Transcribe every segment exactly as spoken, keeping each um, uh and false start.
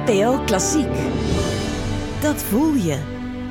N P O Klassiek. Dat voel je.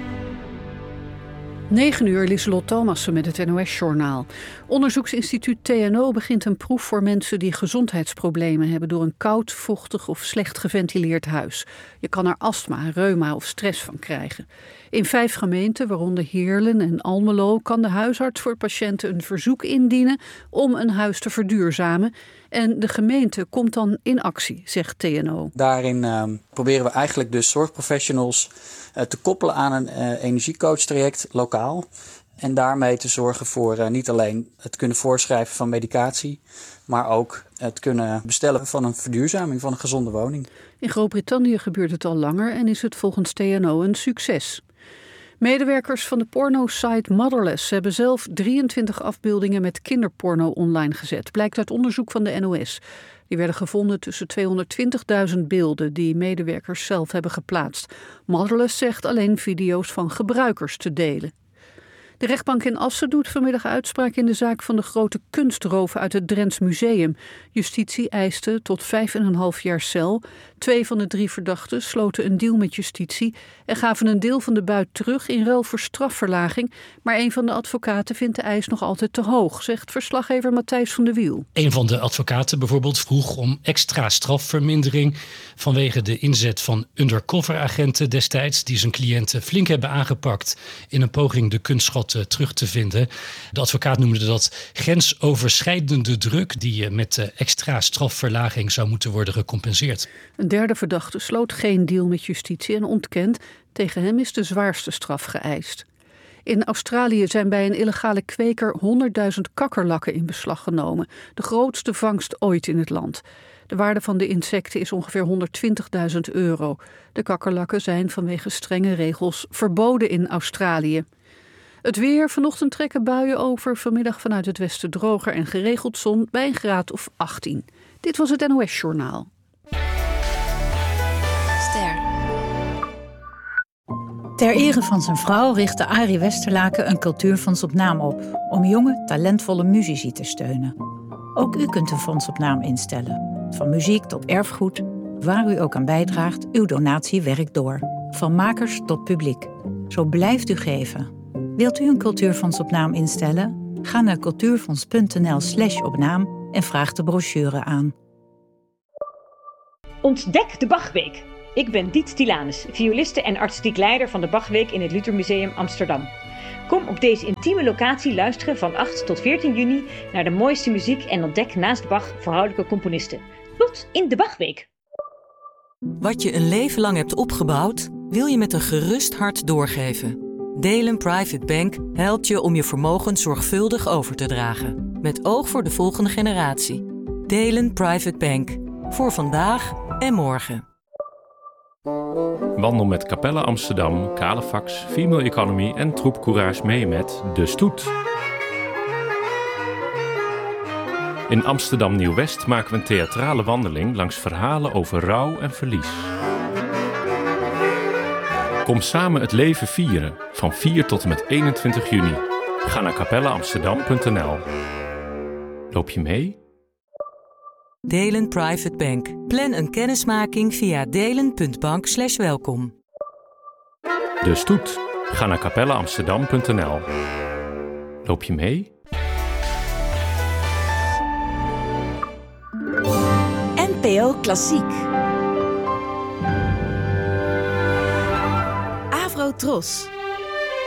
negen uur, Lieselot Thomassen met het N O S-journaal. Onderzoeksinstituut T N O begint een proef voor mensen die gezondheidsproblemen hebben door een koud, vochtig of slecht geventileerd huis. Je kan er astma, reuma of stress van krijgen. In vijf gemeenten, waaronder Heerlen en Almelo, kan de huisarts voor patiënten een verzoek indienen om een huis te verduurzamen. En de gemeente komt dan in actie, zegt T N O. Daarin uh, proberen we eigenlijk dus zorgprofessionals uh, te koppelen aan een uh, energiecoach-traject lokaal. En daarmee te zorgen voor uh, niet alleen het kunnen voorschrijven van medicatie, maar ook het kunnen bestellen van een verduurzaming van een gezonde woning. In Groot-Brittannië gebeurt het al langer en is het volgens T N O een succes. Medewerkers van de porno-site Motherless hebben zelf drieëntwintig afbeeldingen met kinderporno online gezet. Blijkt uit onderzoek van de N O S. Die werden gevonden tussen tweehonderdtwintigduizend beelden die medewerkers zelf hebben geplaatst. Motherless zegt alleen video's van gebruikers te delen. De rechtbank in Assen doet vanmiddag uitspraak in de zaak van de grote kunstroof uit het Drents Museum. Justitie eiste tot vijf en een half jaar cel. Twee van de drie verdachten sloten een deal met justitie en gaven een deel van de buit terug in ruil voor strafverlaging. Maar een van de advocaten vindt de eis nog altijd te hoog, zegt verslaggever Matthijs van de Wiel. Een van de advocaten bijvoorbeeld vroeg om extra strafvermindering vanwege de inzet van undercoveragenten destijds die zijn cliënten flink hebben aangepakt in een poging de kunstschat terug te vinden. De advocaat noemde dat grensoverschrijdende druk die met extra strafverlaging zou moeten worden gecompenseerd. Een derde verdachte sloot geen deal met justitie en ontkent. Tegen hem is de zwaarste straf geëist. In Australië zijn bij een illegale kweker honderdduizend kakkerlakken in beslag genomen. De grootste vangst ooit in het land. De waarde van de insecten is ongeveer honderdtwintigduizend euro. De kakkerlakken zijn vanwege strenge regels verboden in Australië. Het weer, vanochtend trekken buien over, vanmiddag vanuit het westen droger en geregeld zon bij een graad of achttien. Dit was het N O S-journaal. Ster. Ter ere van zijn vrouw richtte Arie Westerlaken een cultuurfonds op naam op, om jonge, talentvolle muzici te steunen. Ook u kunt een fonds op naam instellen. Van muziek tot erfgoed, waar u ook aan bijdraagt, uw donatie werkt door. Van makers tot publiek. Zo blijft u geven. Wilt u een cultuurfonds op naam instellen? Ga naar cultuurfonds.nl slash op naam en vraag de brochure aan. Ontdek de Bachweek. Ik ben Diet Tilanus, violiste en artistiek leider van de Bachweek in het Luthermuseum Amsterdam. Kom op deze intieme locatie luisteren van acht tot veertien juni naar de mooiste muziek en ontdek naast Bach vrouwelijke componisten. Tot in de Bachweek. Wat je een leven lang hebt opgebouwd, wil je met een gerust hart doorgeven. Delen Private Bank helpt je om je vermogen zorgvuldig over te dragen. Met oog voor de volgende generatie. Delen Private Bank. Voor vandaag en morgen. Wandel met Capelle Amsterdam, Calefax, Female Economy en Troep Courage mee met De Stoet. In Amsterdam Nieuw-West maken we een theatrale wandeling langs verhalen over rouw en verlies. Kom samen het leven vieren, van vier tot en met eenentwintig juni. Ga naar capelle amsterdam punt n l. Loop je mee? Delen Private Bank. Plan een kennismaking via delen punt bank slash welkom. De Stoet. Ga naar capelle amsterdam punt n l. Loop je mee? N P O Klassiek. Avro Tros.